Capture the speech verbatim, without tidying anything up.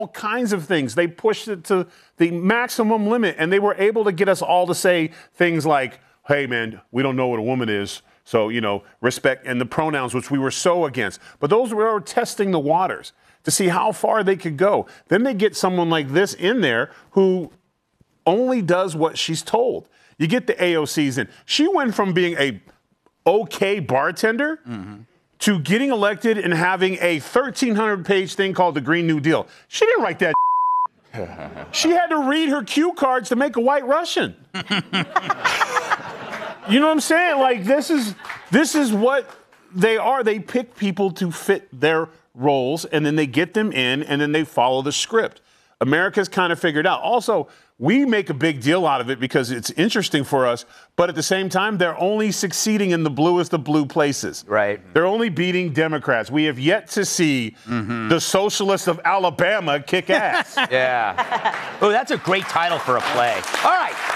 all kinds of things. They pushed it to the maximum limit, and they were able to get us all to say things like, hey, man, we don't know what a woman is, so, you know, respect, and the pronouns, which we were so against. But those were testing the waters to see how far they could go. Then they get someone like this in there who only does what she's told. You get the A O Cs in. She went from being a okay bartender mm-hmm. to getting elected and having a thirteen hundred page thing called the Green New Deal. She didn't write that. She had to read her cue cards to make a white Russian. You know what I'm saying? Like, this is this is what they are. They pick people to fit their roles, and then they get them in, and then they follow the script. America's kind of figured out. Also, we make a big deal out of it because it's interesting for us, but at the same time, they're only succeeding in the bluest of blue places. Right. They're only beating Democrats. We have yet to see mm-hmm. the socialists of Alabama kick ass. Yeah. Oh, that's a great title for a play. All right.